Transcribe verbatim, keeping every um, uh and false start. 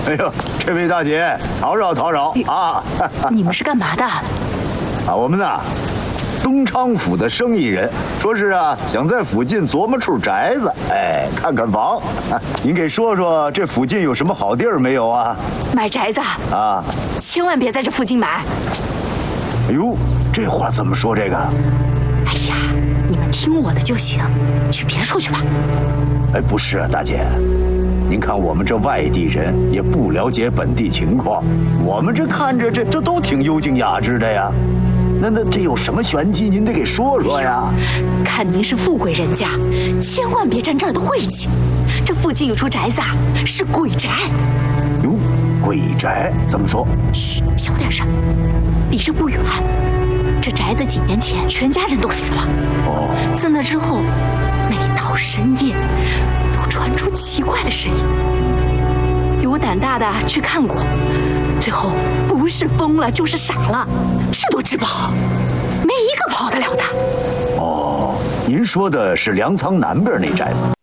哎呦，这位大姐，叨扰叨扰啊！ 你们是干嘛的？ 啊，我们呐，东昌府的生意人，说是啊，想在附近琢磨处宅子，哎，看看房。啊、您给说说，这附近有什么好地儿没有啊？ 买宅子啊， 千万别在这附近买。 哎呦，这话怎么说这个？ 哎呀，你们听我的就行，去别处去吧。 哎，不是啊，大姐。您看我们这外地人也不了解本地情况，我们这看着这这都挺幽静雅致的呀。那那这有什么玄机？您得给说说呀。 看您是富贵人家，千万别沾这儿的晦气。这附近有处宅子啊，是鬼宅。 哟，鬼宅怎么说？ 嘘，小点声。离这不远，这宅子几年前全家人都死了。 哦， 自那之后，每到深夜都传出奇怪的声音。有胆大的去看过，最后不是疯了就是傻了，治都治不好，没一个跑得了的。 哦，您说的是粮仓南边那宅子？